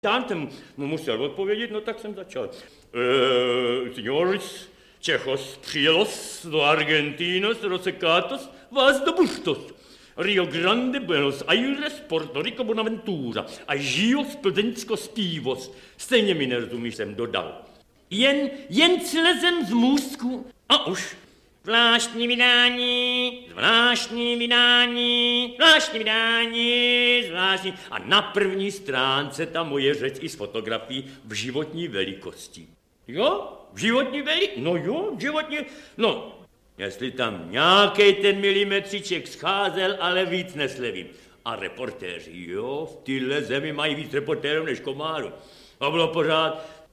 Tam jsem mu musel odpovědět, no tak jsem začal. Señores, Čechos, přijelos do Argentinos, rosecatos, vás do bustos. Rio Grande, Buenos Aires, Puerto Rico, Bonaventura. A žiju z Plzeňsko zpívos. Stejně mi nerozumíš, jsem dodal. Jen slezem z můstku a už. Zvláštní vydání, zvláštní vydání, zvláštní vydání, zvláštní. A na první stránce ta moje řeč i s fotografií v životní velikosti. Jo? V životní velikosti? No jo, v životní... No, jestli tam nějaký ten milimetříček scházel, ale víc neslevím. A reportéři, jo, v téhle zemi mají víc reportérů než komáru. A bylo pořád...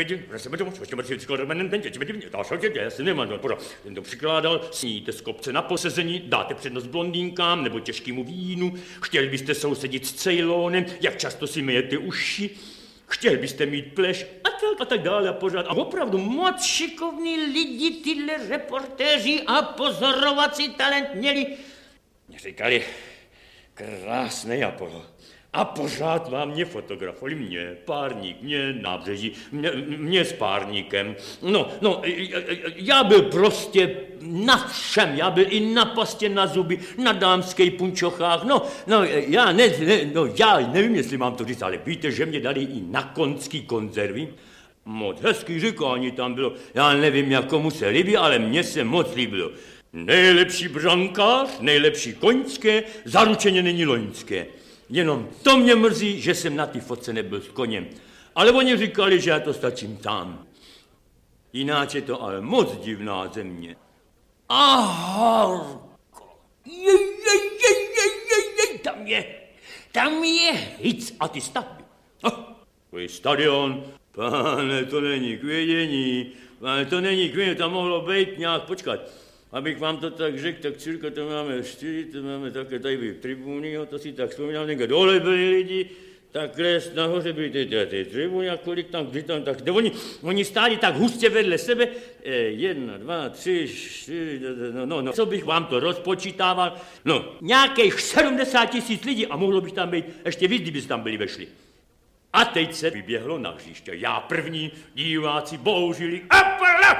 Já si nemám, ten to přikládal, sníte z kopce na posezení, dáte přednost blondýnkám nebo těžkému vínu, chtěli byste sousedit s Ceylonem, jak často si myjete uši, chtěli byste mít pleš a tak dále a pořád. A opravdu moc šikovní lidi tyhle reportéři a pozorovací talent měli. Mě říkali, krásný Apollo. A pořád vám mě fotografovali, mě párník, mě nábřeží, mě s párníkem. No, já byl prostě na všem, já byl i na pastě na zuby, na dámských punčochách, já nevím, jestli mám to říct, ale víte, že mě dali i na konský konzervy. Moc hezký říkání tam bylo, já nevím, jak komu se líbí, ale mně se moc líbilo. Nejlepší brankář, nejlepší koňské, zaručeně není loňské. Jenom to mě mrzí, že jsem na té fotce nebyl s koněm. Ale oni říkali, že já to stačím tam. Jináč je to ale moc divná země. Aha, tam je hic a ty stavby. Tvůj stadion, pane, to není k vědění, tam mohlo být nějak, počkat. Abych vám to tak řekl, tak cirka to máme 4, to máme také tady tribuny, to si tak vzpomínám, někde dole byli lidi, takhle nahoře byly ty tribuny a kolik tam, kdy tam, tak oni stáli tak hustě vedle sebe, 1, 2, 3, 4, no, co bych vám to rozpočítával, no, nějakých 70 000 lidí a mohlo bych tam být ještě víc, kdyby tam byli vešli. A teď se vyběhlo na hřiště, já první, diváci bouřili, Apollo,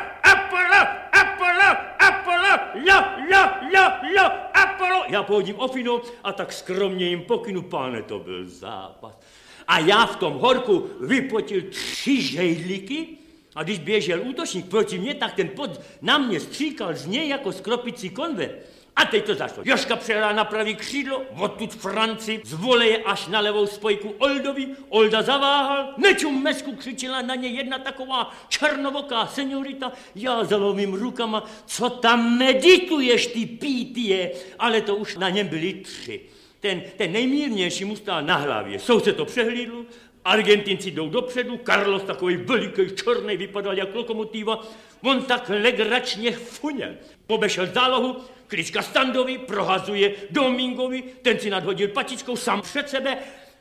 Apollo. Já pohodím ofinu a tak skromně jim pokynu, pane, to byl zápas. A já v tom horku vypotil 3 žejdlíky a když běžel útočník proti mně, tak ten pod na mě stříkal z něj jako skropicí konve. A teď to zašlo. Jožka přehrál na pravý křídlo, odtud Franci, z voleje až na levou spojku Oldovi. Olda zaváhal, nečum mesku, křičela na ně jedna taková černovoká seniorita. Já zalovím rukama, co tam medituješ, ty pítie, ale to už na něm byli 3. Ten nejmírnější mu stál na hlavě, soused to přehlídl, Argentinci jdou dopředu, Carlos takový veliký, černý, vypadal jak lokomotiva, on tak legračně funěl. Pobešel zálohu, klička Standovi, prohazuje Domingovi, ten si nadhodil patičkou sám před sebe.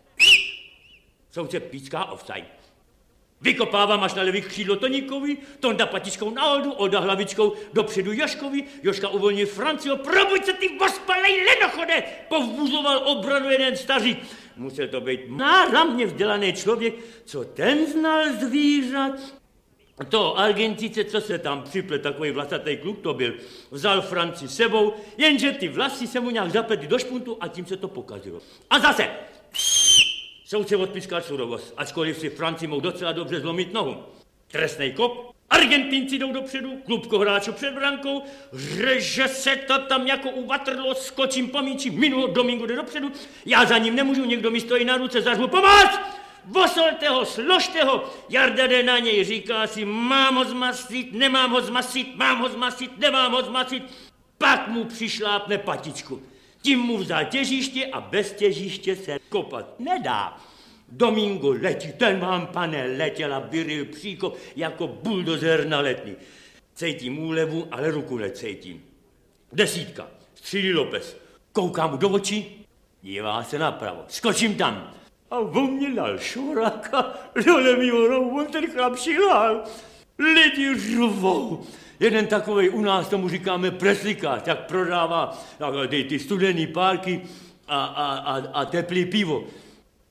Soused píská offside. Vykopávám až na levý křídlo Toníkovi, Tonda patičkou na Oldu, Olda hlavičkou dopředu Jožkovi, Jožka uvolnil Francio, probuď se ty vospalej lenochode, povbuzoval obranu jeden stařík. Musel to být náramně vzdělaný člověk, co ten znal zvířat. To Argentice, co se tam připlet, takový vlasatý kluk to byl, vzal Franci sebou, jenže ty vlasy se mu nějak zapletly do špuntu a tím se to pokazilo. A zase! Soudce odpískal surovost, ačkoliv si Franci mohl docela dobře zlomit nohu. Trestnej kop, Argentinci jdou dopředu, klubko hráčů před brankou, řeže se to tam jako u Waterloo, skočím po míči, minulo Domingo jde dopředu, já za ním nemůžu, někdo mi stojí na ruce, zařvu pomoc! Vosolte ho, složte ho, Jarda jde na něj, říká si, mám ho zmasit, nemám ho zmasit, mám ho zmasit, nemám ho zmasit, pak mu přišlápne patičku. Tím mu vzal těžiště a bez těžiště se kopat nedá. Domingo letí, ten vám, pane, letěl a vyril příkop jako buldozer na Letný. Cítím úlevu, ale ruku necítím. 10, střílí López. Koukám mu do očí, dívá se napravo, skočím tam. A on mě dal šoráka, dole mýho rohu, on ten chlap šilál. Lidi řvou. Jeden takovej, u nás tomu říkáme preslikář, tak prodává ty studený párky a teplý pivo.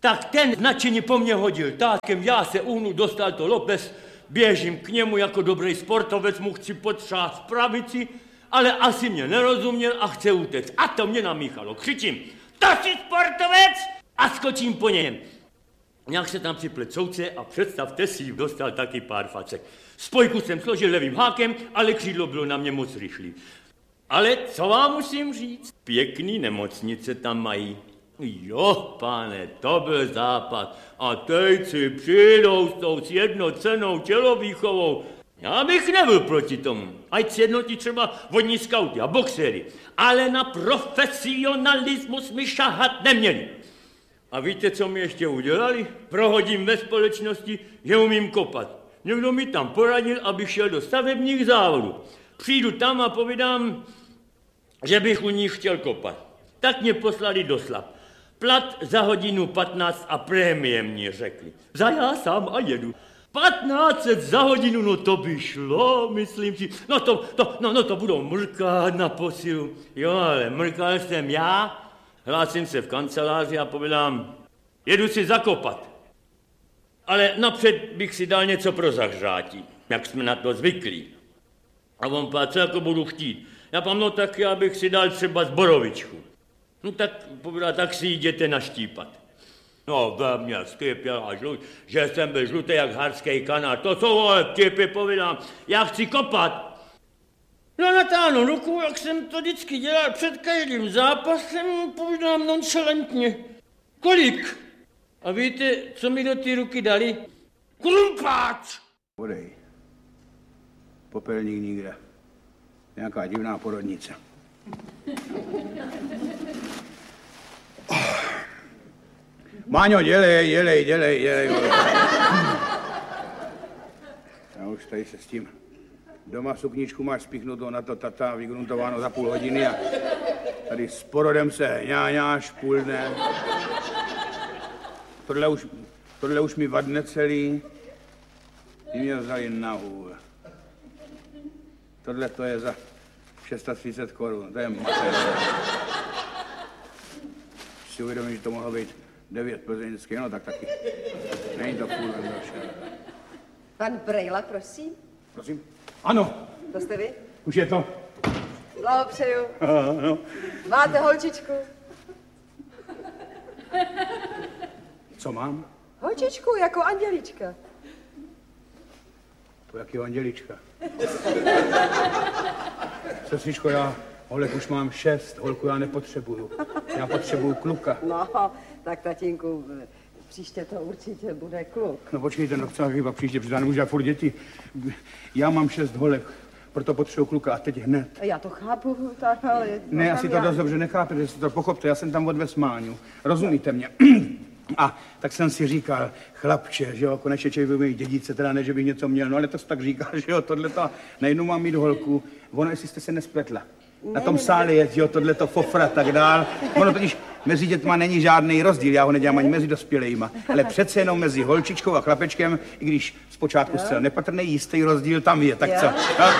Tak ten nadšeně po mně hodil tákem, já se uhnu, dostal to López, běžím k němu jako dobrý sportovec, mu chci potřást pravici, ale asi mě nerozuměl a chce utéct. A to mě namíchalo. Křičím, to jsi sportovec! A skočím po něm. Nějak se tam připlet soudce a představte si, dostal taky pár facek. Spojku jsem složil levým hákem, ale křídlo bylo na mě moc rychlý. Ale co vám musím říct? Pěkný nemocnice tam mají. Jo, pane, to byl západ. A teď si přijdou s tou sjednocenou tělovýchovou. Já bych nebyl proti tomu. Ať sjednotí třeba vodní skauty a boxery. Ale na profesionalismus mi šahat neměli. A víte, co mi ještě udělali? Prohodím ve společnosti, že umím kopat. Někdo mi tam poradil, abych šel do stavebních závodů. Přijdu tam a povídám, že bych u nich chtěl kopat. Tak mě poslali do Slap. Plat za hodinu 15 a prémie mě řekli. Za já sám a jedu. 1500 za hodinu, no to by šlo, myslím si. No to budou mrkat na posilu. Jo, ale mrkal jsem já, hlásím se v kanceláři a povídám, jedu si zakopat. Ale napřed bych si dal něco pro zahřátí, jak jsme na to zvyklí. A on pá, co jako budu chtít? Já pám, no tak já bych si dal třeba zborovičku. No tak povídá, tak si jděte naštípat. No, ve mě skypěl a že jsem byl žlutý jak harský kanár. To jsou ale vtipy, povídám, já chci kopat. No natáhnu ruku, jak jsem to vždycky dělal před každým zápasem, povídám nonchalantně. Kolik? A víte, co mi do té ruky dali? Krumpáč! Podej. Popelník nikde. Nějaká divná porodnice. Máňo, dělej. Já už tady se s tím. Doma sukničku máš spíchnutou na to tata, vygruntováno za půl hodiny a tady s porodem se ňáňáš půl dne. Tohle už mi vadne celý. Ty mě vzali na hůl. Tohle to je za 630 korun, to je mater. Si uvědomím, že to mohlo být 9 plzeňských, no tak taky. Není to půl další. Pan Brejla, prosím. Prosím? Ano. To jste vy? Už je to. Blahopřeju. Ano. Máte holčičku? Co mám? Holčičku, jako Andělička. To jakýho Andělička. Sestřičko, já holek už mám 6, holku já nepotřebuju. Já potřebuju kluka. No, tak tatínku, příště to určitě bude kluk. No počkejte, no co chyba příště, protože já nemůžu dělat furt děti. Já mám 6 holek, proto potřebuju kluka a teď hned. Já to chápu, tak ale... Ne, asi to dost dobře nechápete, že si to pochopte, já jsem tam odvez Máňu. Rozumíte mě? A tak jsem si říkal, chlapče, že jo, konečně člověk by mít dědice, teda ne, že bych něco měl, no ale to tak říkal, že jo, tohleto, najednou mám mít holku, ono, jestli jste se nespletla. Na tom sále je, že jo, tohleto fofra, tak dál. Ono totiž mezi dětma není žádný rozdíl, já ho nedělám ani mezi dospělejma, ale přece jenom mezi holčičkou a chlapečkem, i když zpočátku zcela nepatrný, jistý rozdíl tam je, tak co?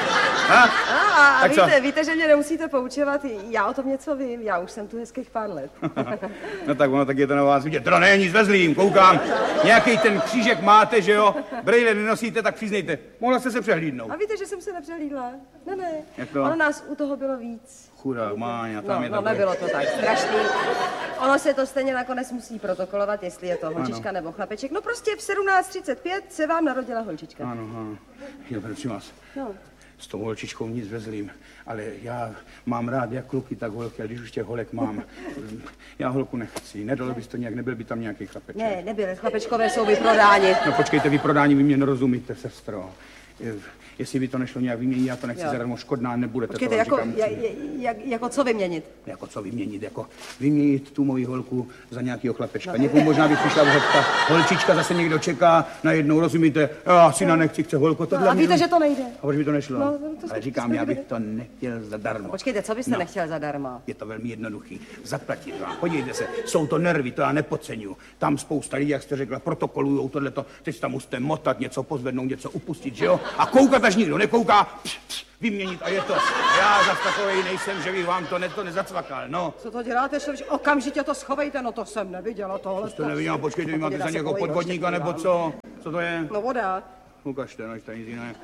A víte, že mě nemusíte poučovat, já o tom něco vím, já už jsem tu hezkých pár let. No tak ono, tak je to na vás vidět. To není nic vezlým, koukám. Nějaký ten křížek máte, že jo? Brejle nenosíte, tak přiznejte. Mohla jste se přehlídnout. A víte, že jsem se nepřehlídla? Ne. Jak to? Ono nás u toho bylo víc. Chudá Máňa, tam je no nebylo to tak strašný. Ono se to stejně nakonec musí protokolovat, jestli je to holčička nebo chlapeček. No prostě v 17:35 se vám narodila holčička. Ano. Jo, prosím vás. No. S tou holčičkou nic vezlým, ale já mám rád jak kluky, tak holky, a když už těch holek mám, já holku nechci. Nedalo bys to nějak, nebyl by tam nějaký chlapeček. Ne, nebyl, chlapečkové jsou vyprodáni. No počkejte, vyprodání, vy mě nerozumíte, sestro. Jestli by to nešlo nějak vyměnit, já to nechci zadarmo, škodná nebudete. Počkejte, to jako co vyměnit? Jako co vyměnit, jako vyměnit tu moji holku za nějakýho chlapečka. Někomu možná by přišla vhodka, holčička zase někdo čeká, najednou, rozumíte, já syna nechci, chce holku, tohle. A víte, že to nejde. A proč by to nešlo? No, ale říkám, já bych to nechtěl zadarmo. Počkejte, co byste nechtěl zadarmo? Je to velmi jednoduchý. Zaplatit vám. Podívejte se, jsou to nervy, to já nepodceňuju. Tam spousta lidí, jak jste řekla, protokolujou tohleto, teď tam musíte motat, něco pozvednout, něco upustit, že jo? A koukat, až nikdo nekouká, vyměnit a je to. Já zas takovej nejsem, že bych vám to nezacvakal, no. Co to děláte, šéf? Okamžitě to schovejte, no to jsem neviděla tohle. Jste neviděl, počkejte, vy máte za někoho podvodníka, nebo co? Co to je? No voda. Ukažte, no, to nic jiného.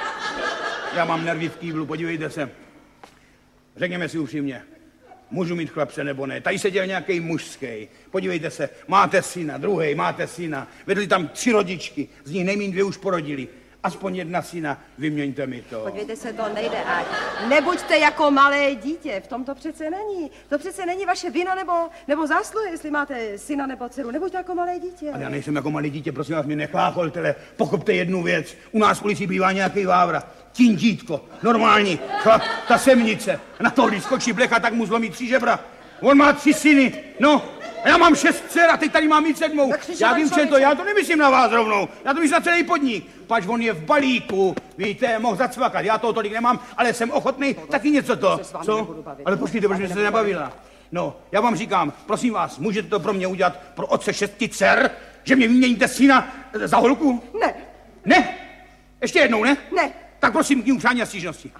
Já mám nervy v kýblu, podívejte se. Řekněme si upřímně, můžu mít chlapce nebo ne? Tady seděl nějaký mužský. Podívejte se, máte syna, druhý, máte syna. Vedli tam 3 rodičky, z nich nejmín 2 už porodili. Aspoň 1 syna, vyměňte mi to. Podívejte se, to nejde. A nebuďte jako malé dítě, v tom to přece není. To přece není vaše vina nebo zásluha, jestli máte syna nebo dceru. Nebuďte jako malé dítě. Ale já nejsem jako malé dítě, prosím vás, mě nechlácholtele. Pochopte jednu věc. U nás v ulici bývá nějaký Vávra. Tím dítko, normální, chlap, ta semnice. Na to, když skočí blecha, tak mu zlomí 3 žebra. On má 3 syny, no. A já mám 6 dcer a teď tady mám mít 7. Já vím, že to, já to nemyslím na vás rovnou. Já to myslím na celý podnik. Pač on je v balíku, víte, mohl zacvakat. Já toho tolik nemám, ale jsem ochotný taky něco to. Co? Ale počkejte, proč jste se nebavila? No, já vám říkám, prosím vás, můžete to pro mě udělat pro otce 6 dcer, že mě vyměníte syna za holku? Ne. Ne? Ještě jednou, ne? Ne. Tak prosím, k ní přání a stížnosti.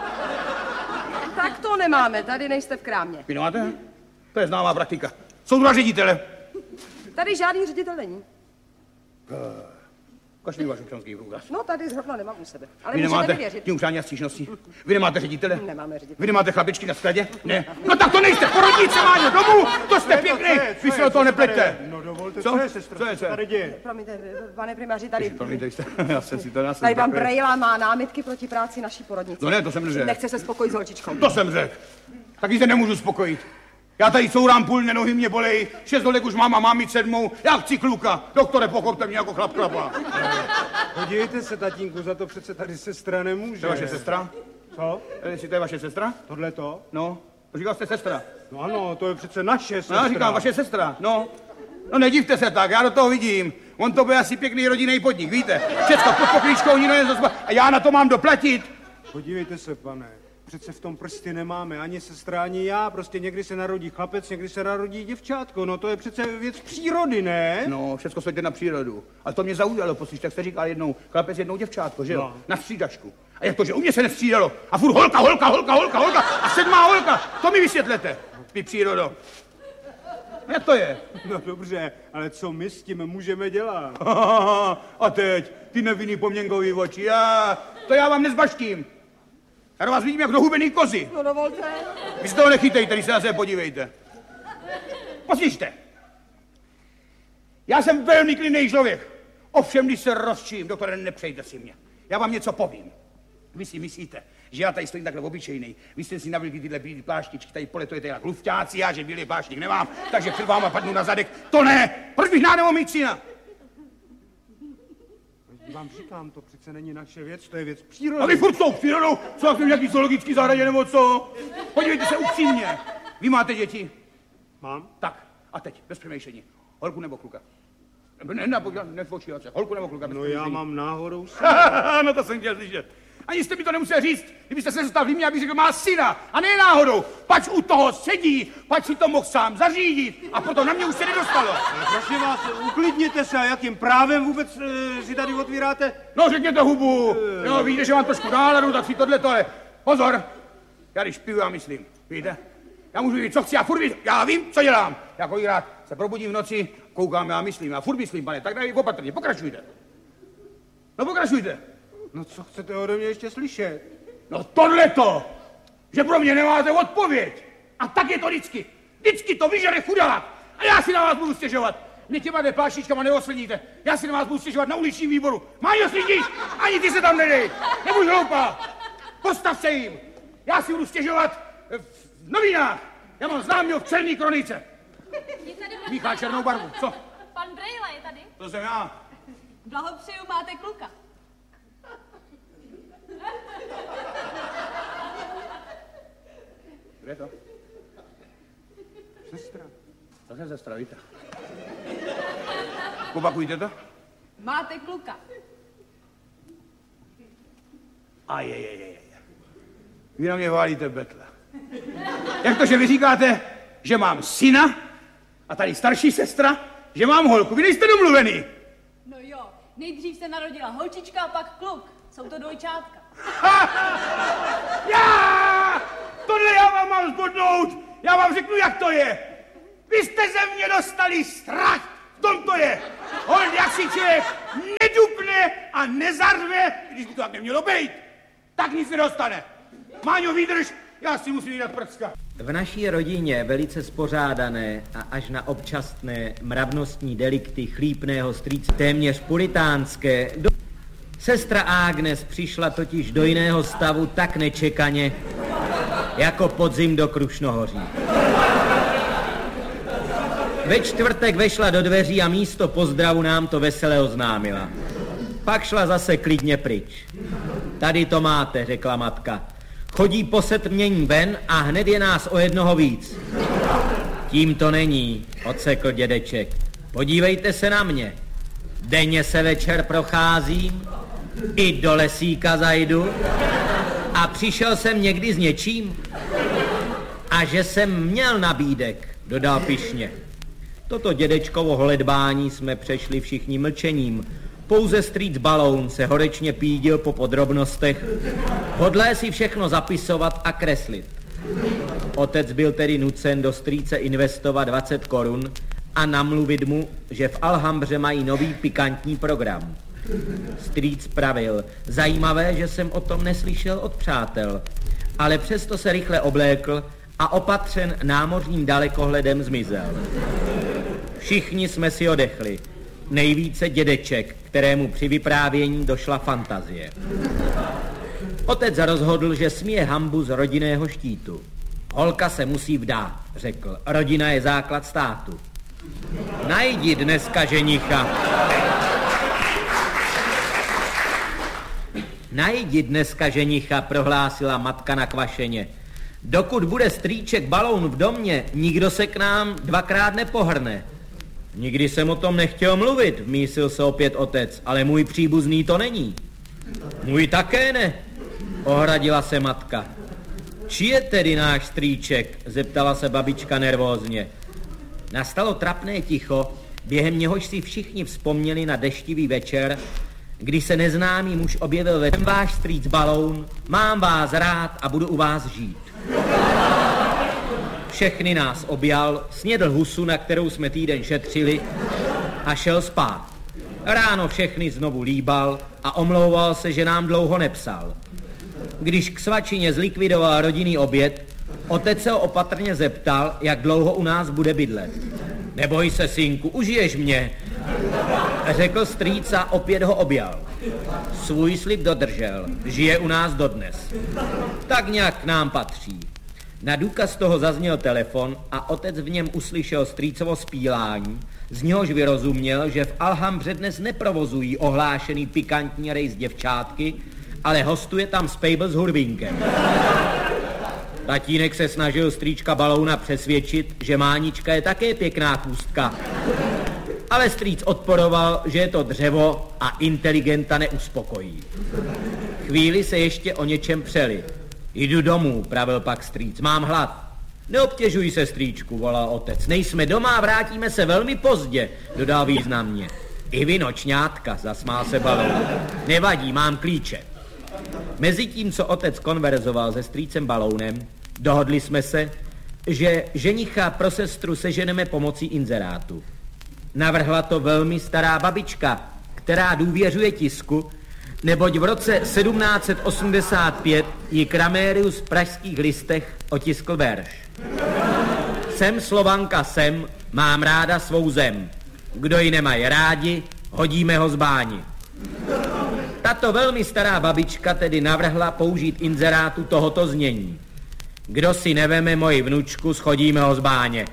Tak to nemáme, tady nejste v krámě. Vy nemáte? To je známá praktika. Jsou 2 ředitele. Tady žádný ředitel není. Ukaž mi váš občanský průkaz. No, tady zrovna nemám u sebe. Ale Vy můžete nemáte mi věřit. tím přání a stížnosti? Vy nemáte ředitele? Nemáme ředitele. Vy nemáte chlapičky na skladě? Ne. No tak to nejste, porodnice, Máňo, domů! To jste pěkný, vy se o toho neplete. No dovolte, Co? co je, sestro? Co je, co je? Tady děje? Promiňte, pane primáři, tady... Promiňte, já jsem si to Tady pan Brejla má námitky proti práci naší porodnice. No ne, to jsem neřekl. Nechce se spokojit s holčičkou. To jsem řekl. Taky se nemůžu spokojit. Já tady courám půl, nohy mě bolej, 6 holek už mám mít 7. Já chci kluka. Doktore, pochopte mě jako chlap chlapa. Podívejte se, tatínku, za to přece tady sestra nemůže. To je vaše sestra? Co? Jestli to je vaše sestra? Tohle to? No, to říkal jste sestra. No ano, to je přece naše sestra. No, já říkám, vaše sestra, no. No nedivte se tak, já do toho vidím. On to bude asi pěkný rodinný podnik, víte? Všecko pod poklíčkou, nikdo nezazba. A já na to mám doplatit. Podívejte se, pane. Přece v tom prsty nemáme ani sestra, ani já. Prostě někdy se narodí chlapec, někdy se narodí děvčátko. No to je přece věc přírody, ne? No, všecko se jde na přírodu. Ale to mě zaujalo, poslyšte, jak jste říkal jednou chlapec, jednou děvčátko, že jo? No. Na střídačku. A jak to, že u mě se nestřídalo? A furt holka a 7. holka. To mi vysvětlete, vy přírodo. Jak to je? No dobře, ale co my s tím můžeme dělat? A teď, ty nevinný poměnkový oči, to já vám nezbaštím. Já do vás vidím jako do hubený kozy. No dovolte. Vy se toho nechytejte, když se na sebe podívejte. Poslyšte. Já jsem velmi klidný člověk. Ovšem, když se rozčím, doktore, nepřejte si mě. Já vám něco povím. Vy si myslíte, že já tady stojím takhle obyčejný. Vy jste si navlíkli tyhle bílé pláštičky, tady poletujete jak lufťáci, já že bílý pláštík nemám, takže před váma padnu na zadek. To ne! Proč bych nemohl mít syna? Vám říkám, to přece není naše věc, to je věc přírody. A vy furt s tou přírodou, co jak v nějaký zoologický zahradě nebo co? Podívejte se upřímně. Vy máte děti? Mám? Tak, a teď, bez přemýšlení. Holku nebo kluka? Nepočívat se. Holku nebo kluka? Bez No já přemýšlení. mám náhodou No to jsem chtěl slyšet. Ani jste mi to nemusel říct, kdybyste se zůstal v mě, abych řekl, má syna. A ne náhodou. Pač u toho sedí, pač si to mohl sám zařídit. A proto na mě už se nedostalo. Ale prosím vás, uklidněte se, a jakým právem vůbec si tady otvíráte? No řekněte hubu. Jo, víte, že mám trošku náladu, tak si tohle. Pozor. Já když piju, já myslím. Víte? Já můžu říct, co chci, já vím, co dělám. Já kolikrát se probudím v noci, koukám, já myslím, já furt myslím, pane, tak dej opatrně, pokračujte. No pokračujte. No co chcete ode mě ještě slyšet? No tohleto, že pro mě nemáte odpověď. A tak je to vždycky. Vždycky to vyžere chudák. A já si na vás budu stěžovat. Mě těma pláštičkama neosledíte. Já si na vás budu stěžovat na uličním výboru. Máňo, slídíš? Ani ty se tam nedej. Nebuď hloupá. Postav se jim. Já si budu stěžovat v novinách. Já mám známýho v Černý kronice. Míchá černou barvu. Co? Pan Brejla je tady. To jsem já. Blahopřeju, máte kluka. Kde je to? Sestra. To je sestra, víte. Opakujte to. Máte kluka. Vy na mě válíte betle. Jak to, že vy říkáte, že mám syna a tady starší sestra, že mám holku? Vy nejste domluvený. No jo, Nejdřív se narodila holčička a pak kluk. Jsou to dvojčátka. Tohle já vám mám zbodnout! Já vám řeknu, jak to je! Vy jste ze mě dostali strach! V tom to je! Hold, jak si člověk nedupne a nezarve, když by to tak nemělo být, tak nic nedostane. Máňo, vydrž, já si musím jít prcka. V naší rodině velice spořádané a až na občasné mravnostní delikty chlípného strýce téměř puritánské. Sestra Agnes přišla totiž do jiného stavu tak nečekaně, jako podzim do Krušnohoří. Ve čtvrtek vešla do dveří a místo pozdravu nám to vesele oznámila. Pak šla zase klidně pryč. Tady to máte, řekla matka. Chodí po setmění ven a hned je nás o jednoho víc. Tím to není, odsekl dědeček. Podívejte se na mě. Denně se večer procházím, i do lesíka zajdu a přišel jsem někdy s něčím. A že jsem měl nabídek, dodal pyšně. Toto dědečkovo holedbání jsme přešli všichni mlčením. Pouze strýc Baloun se horečně pídil po podrobnostech, hodlé si všechno zapisovat a kreslit. Otec byl tedy nucen do strýce investovat 20 korun a namluvit mu, že v Alhambře mají nový pikantní program. Strýc pravil, zajímavé, že jsem o tom neslyšel od přátel, ale přesto se rychle oblékl a opatřen námořním dalekohledem zmizel. Všichni jsme si odechli. Nejvíce dědeček, kterému při vyprávění došla fantazie. Otec rozhodl, že smije hanbu z rodinného štítu. Holka se musí vdát, řekl. Rodina je základ státu. Najdi dneska ženicha. Najdi dneska ženicha, prohlásila matka nakvašeně. Dokud bude strýček Baloun v domě, nikdo se k nám dvakrát nepohrne. Nikdy jsem o tom nechtěl mluvit, vmísil se opět otec, ale můj příbuzný to není. Můj také ne, ohradila se matka. Či je tedy náš strýček, zeptala se babička nervózně. Nastalo trapné ticho, během něhož si všichni vzpomněli na deštivý večer, kdy se neznámý muž objevil ve váš strýc Baloun, mám vás rád a budu u vás žít. Všechny nás objal, snědl husu, na kterou jsme týden šetřili, a šel spát. Ráno všechny znovu líbal a omlouval se, že nám dlouho nepsal. Když k svačině zlikvidoval rodinný oběd, otec se ho opatrně zeptal, jak dlouho u nás bude bydlet. Neboj se, synku, užiješ mě, řekl strýc a opět ho objal. Svůj slib dodržel, žije u nás dodnes. Tak nějak k nám patří. Na důkaz toho zazněl telefon a otec v něm uslyšel strýcovo zpílání, z něhož vyrozuměl, že v Alhambře dnes neprovozují ohlášený pikantní rejs děvčátky, ale hostuje tam spejbl s hurvinkem. Tatínek se snažil strýčka Balouna přesvědčit, že Mánička je také pěkná kůstka, ale strýc odporoval, že je to dřevo a inteligenta neuspokojí. Chvíli se ještě o něčem přeli. Jdu domů, pravil pak strýc, mám hlad. Neobtěžuj se, strýčku, volal otec. Nejsme doma, vrátíme se velmi pozdě, dodal významně. I vy, nočňátka, zasmál se Baloun. Nevadí, mám klíče. Mezitím, co otec konverzoval se strýcem Balounem, dohodli jsme se, že ženicha pro sestru seženeme pomocí inzerátu. Navrhla to velmi stará babička, která důvěřuje tisku, neboť v roce 1785 ji Kramérius v pražských listech otiskl verš. Jsem Slovanka, jsem, mám ráda svou zem. Kdo ji nemají rádi, hodíme ho z báni. Tato velmi stará babička tedy navrhla použít inzerátu tohoto znění. Kdo si neveme moji vnučku, schodíme ho z báně.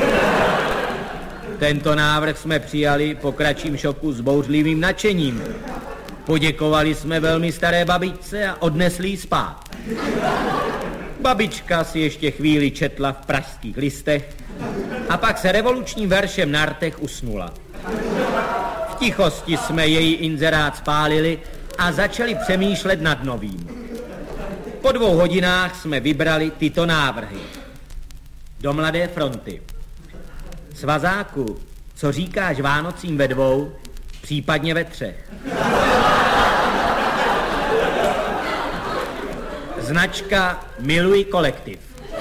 Tento návrh jsme přijali po kratším šoku s bouřlivým nadšením. Poděkovali jsme velmi staré babičce a odnesli ji spát. Babička si ještě chvíli četla v pražských listech a pak se revolučním veršem na rtech usnula. V tichosti jsme její inzerát spálili a začali přemýšlet nad novým. Po 2 hodinách jsme vybrali tyto návrhy. Do Mladé fronty. Svazáku, co říkáš Vánocím ve 2, Případně ve 3. Značka Miluji kolektiv.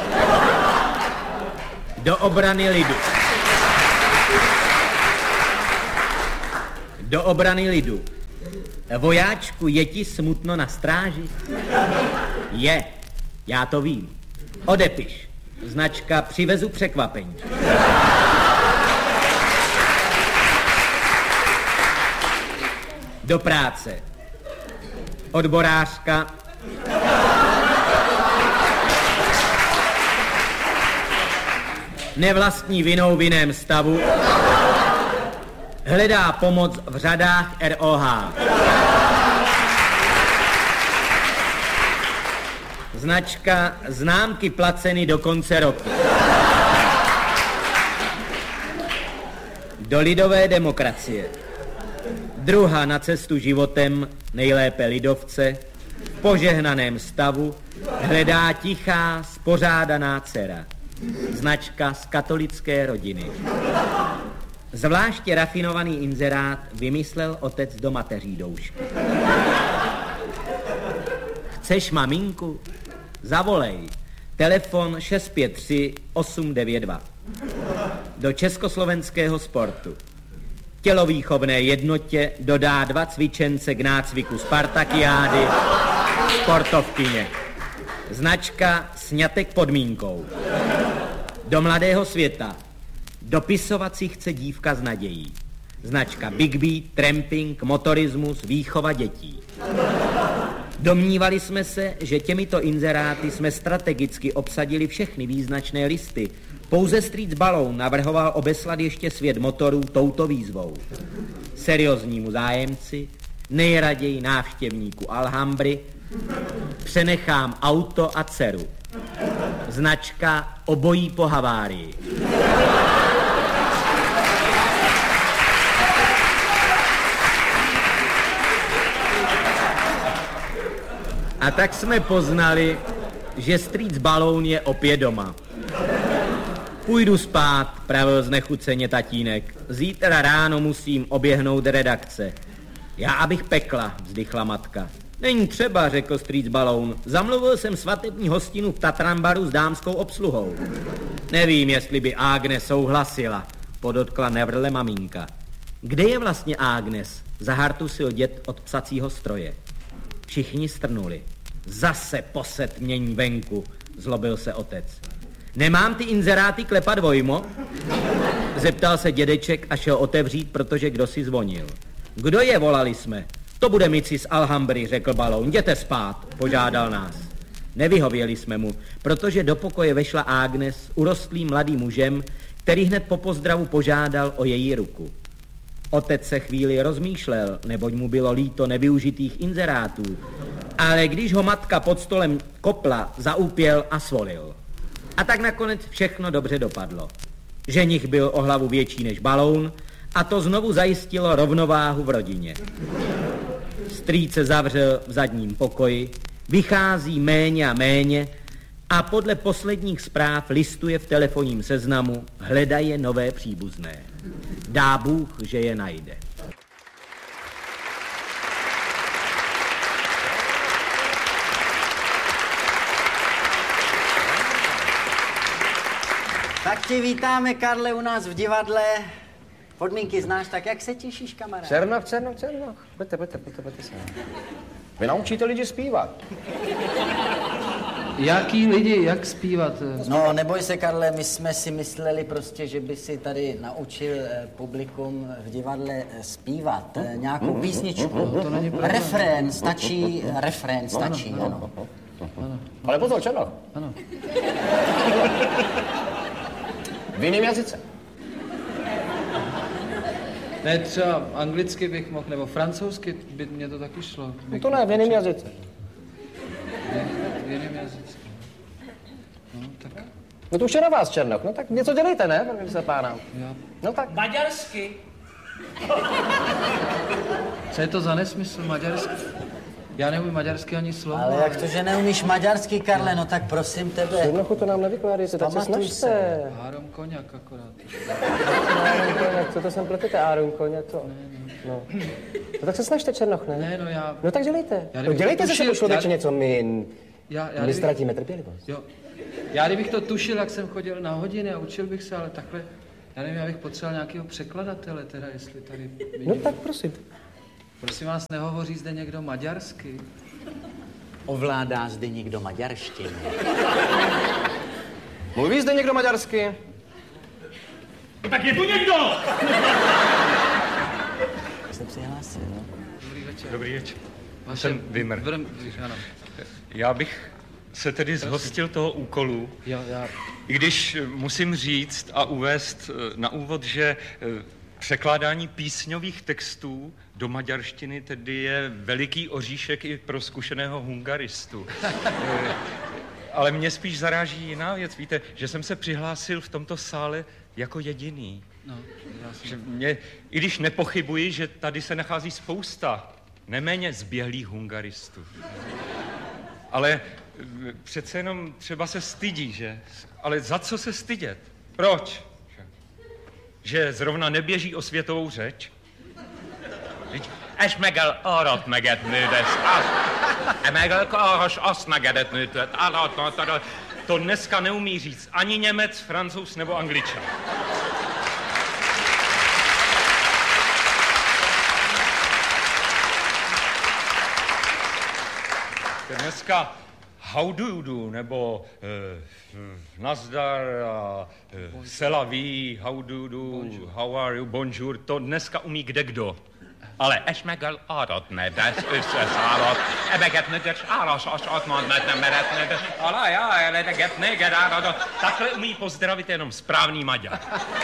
Do obrany lidu. Do obrany lidu. Vojáčku, je ti smutno na stráži? Je, já to vím. Odepiš. Značka Přivezu překvapení. Do práce. Odborářka. Nevlastní vinou v jiném stavu. Hledá pomoc v řadách ROH. Značka Známky placeny do konce roku. Do lidové demokracie. Druhá na cestu životem, nejlépe lidovce, v požehnaném stavu, hledá tichá, spořádaná dcera. Značka z katolické rodiny. Zvláště rafinovaný inzerát vymyslel otec do mateří doušky. Chceš maminku? Zavolej. Telefon 653 892. Do československého sportu. Tělovýchovné jednotě dodá 2 cvičence k nácviku Spartakiády, sportovkyně. Značka Sňatek podmínkou. Do mladého světa. Dopisovat si chce dívka s nadějí. Značka Big Beat, tramping, motorismus, výchova dětí. Domnívali jsme se, že těmito inzeráty jsme strategicky obsadili všechny význačné listy. Pouze Street Balloon navrhoval obeslat ještě svět motorů touto výzvou. Serióznímu zájemci, nejraději návštěvníku Alhambry, přenechám auto a dceru. Značka Obojí po havárii. A tak jsme poznali, že Street Balloon je opět doma. Půjdu spát, pravil znechuceně tatínek. Zítra ráno musím oběhnout redakce. Já abych pekla, vzdychla matka. Není třeba, řekl Street Balloon. Zamluvil jsem svatební hostinu v Tatranbaru s dámskou obsluhou. Nevím, jestli by Agnes souhlasila, podotkla nevrle maminka. Kde je vlastně Agnes? Zahartusil děd od psacího stroje. Všichni strnuli. Zase posetmění venku, zlobil se otec. Nemám ty inzeráty klepat vojmo? Zeptal se dědeček a šel otevřít, protože kdo si zvonil. Kdo je, volali jsme. To bude Mici z Alhambry, řekl Balloun. Jděte spát, požádal nás. Nevyhověli jsme mu, protože do pokoje vešla Agnes s urostlým mladým mužem, který hned po pozdravu požádal o její ruku. Otec se chvíli rozmýšlel, neboť mu bylo líto nevyužitých inzerátů, ale když ho matka pod stolem kopla, zaúpěl a svolil. A tak nakonec všechno dobře dopadlo. Ženich byl o hlavu větší než Balloun a to znovu zajistilo rovnováhu v rodině. Strýc se zavřel v zadním pokoji, vychází méně a méně a podle posledních zpráv listuje v telefonním seznamu, hledaje nové příbuzné. Dá Bůh, že je najde. Tak tě vítáme, Karle, u nás v divadle. Podmínky znáš, tak jak se těšíš, kamarád? Černoch. Pojďte sem. Vy naučíte lidi zpívat. Jaký lidi, jak zpívat? No, neboj se, Karle, my jsme si mysleli prostě, že by si tady naučil publikum v divadle zpívat nějakou písničku. To není pravda. Refrén stačí, ano. Ale pozor, Černoch. Ano. V jiném jazyce. Ne, třeba anglicky bych mohl, nebo francouzsky by mě to taky šlo. No to ne, v jiném jazyce. V jiném jazyce. No, tak. No to už je na vás, Černoch. No tak něco dělejte, ne, protože se pánám. Jo. No tak. Maďarsky. Co je to za nesmysl, maďarsky? Já neumím maďarsky ani slovo. Ale jak to, že neumíš maďarsky, Karle, no tak prosím tebe. Černochu, to nám nevykládejte, tak se Pamatuj Áron Koňak akorát. Áron Koňak, co to sem pletete, Áron Koňak, to? Ne. No. No tak se snažte, Černoch, ne? Ne, no já... No tak dělejte. Já No dělejte se sebou člověče něco, my kdybych- ztratíme trpělivost. Jo. Já kdybych to tušil, jak jsem chodil na hodiny a učil bych se, ale takhle... Já nevím, já bych potřeboval nějakého překladatele, teda jestli tady... No tak prosím. Prosím vás, nehovoří zde někdo maďarsky? Ovládá zde někdo maďarštinu? Mluví zde někdo maďarsky? No tak je tu někdo! Jste přihlásil, no? Dobrý večer. Dobrý večer. Vaše... Jsem Vimr. Ano. Já bych se tedy zhostil toho úkolu, Jo, já... i když musím říct a uvést na úvod, že překládání písňových textů do maďarštiny tedy je veliký oříšek i pro zkušeného hungaristu. Ale mě spíš zaráží jiná věc. Víte, že jsem se přihlásil v tomto sále jako jediný. No, Že mě, i když nepochybuji, že tady se nachází spousta neméně zběhlých hungaristů. Ale přece jenom třeba se stydí, že? Ale za co se stydět? Proč? Že zrovna neběží o světovou řeč? És megel arat meget nődes, megel karas azt megedet nőtet, to dneska neumí říct ani Němec, Francouz nebo Angličan. Dneska how do you do, nebo nazdar, c'est la vie, how do you do, how are you, bonjour, to dneska umí kdekdo. Ale és megel aratne, de összeszállott, ebeget nögös, áras, atmad, nem meretne, de alá, já, eleget, neger, árada. Takhle umí pozdravit jenom správný Maďar.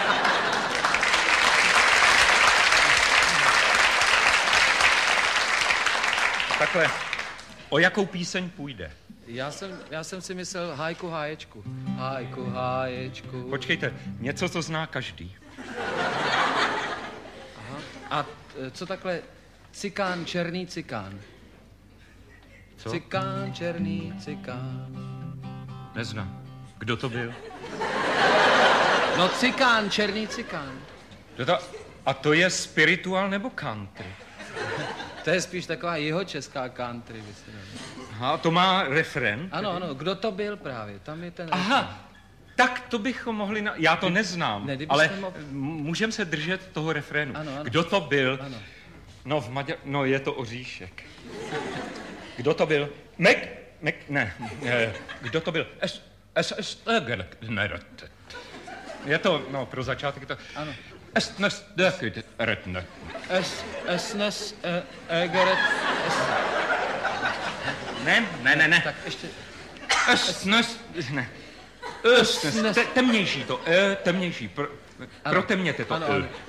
Takhle, o jakou píseň půjde? Já jsem si myslel hájku háječku. Hájku háječku. Počkejte, něco, co zná každý. Aha. A co takhle cikán, černý cikán? Co? Cikán, černý cikán. Neznám. Kdo to byl? No cikán, černý cikán. A to je spiritual nebo country? To je spíš taková jihočeská country. Aha, to má refren? Ano, ano, kdo to byl právě, tam je ten... Aha, tak to bychom mohli... Já to neznám, ale můžeme se držet toho refrénu. Ano, ano. Kdo to byl? Ano. No, no, je to Oříšek. Kdo to byl? Ne. Kdo to byl? Je to, no, pro začátek to... Ano. Ne. Tak ještě... Ne. Temnější to, temnější, protemněte to.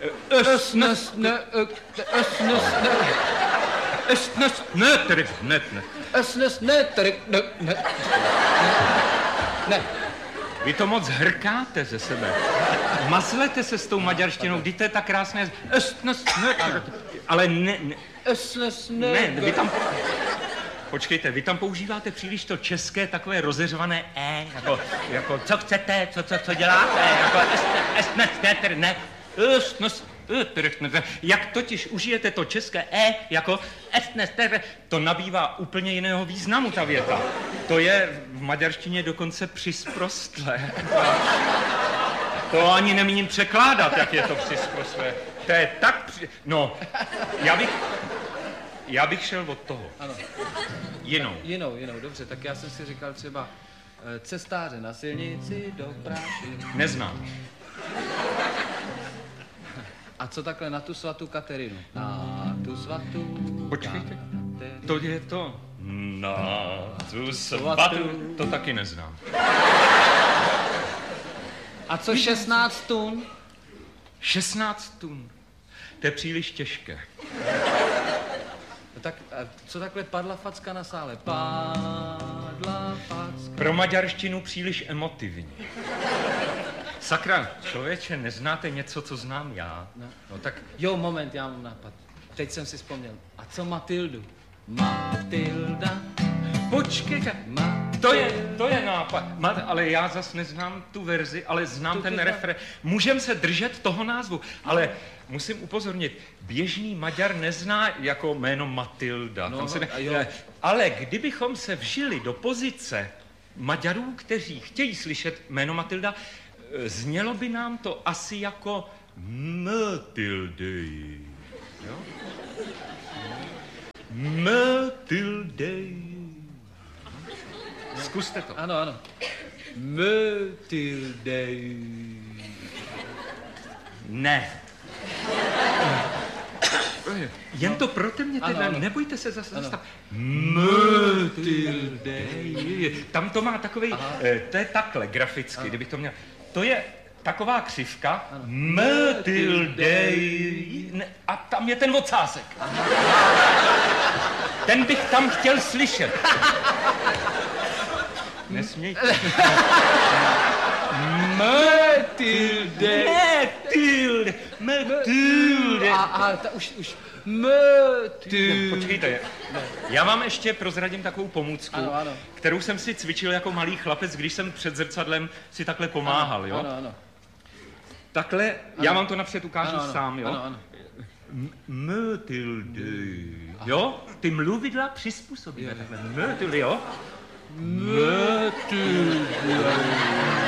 Ne. Vy to moc hrkáte ze sebe. Mazlete se s tou maďarštinou, vždyť to je tak krásné. Ale ne, vy tam... Počkejte, vy tam používáte příliš to české takové rozeřvané jako co chcete, co děláte, jak totiž užijete to české jako to nabývá úplně jiného významu, ta věta. To je v maďarštině dokonce přisprostlé. To ani nemíním překládat, jak je to přisprostlé. To je tak No, já bych šel od toho. Ano. Jinou, dobře, tak já jsem si říkal třeba cestáře na silnici do Práši. Neznám. A co takhle na tu svatou Katerinu? Na tu svatou... Počkejte, to je to. Na tu svatou, to taky neznám. A co 16 tun? 16 tun. To je příliš těžké. No tak, co takhle padla facka na sále? Padla facka. Pro maďarštinu příliš emotivní. Sakra, člověče, neznáte něco, co znám já? No tak, jo, moment, já mám nápad. Teď jsem si vzpomněl. A co Matildu? Matilda. Počkejte. To je nápad. Ale já zas neznám tu verzi, ale znám ten refrén. Můžem se držet toho názvu, ale musím upozornit, běžný Maďar nezná jako jméno Matilda. Ale kdybychom se vžili do pozice Maďarů, kteří chtějí slyšet jméno Matilda, znělo by nám to asi jako Matilde. Jo? Matilde. Zkuste to. Ano. Matilde. Ne. Jen to pro mě teda, nebojte se zase zastav. Matilde. Tam to má takovej, to je takhle graficky, kdybych to měl. To je taková křivka, Matilde. A tam je ten ocásek. Ten bych tam chtěl slyšet. Nesmějte. Matilde. Matilde. Už. Matilde. Počkejte, já vám ještě prozradím takovou pomůcku, ano. kterou jsem si cvičil jako malý chlapec, když jsem před zrcadlem si takhle pomáhal, jo? Ano. Takhle, já vám to napřed ukážu sám, jo? Ano. Matilde, jo? Ty mluvidla přizpůsobíme takhle. Matilde, jo? Matilde.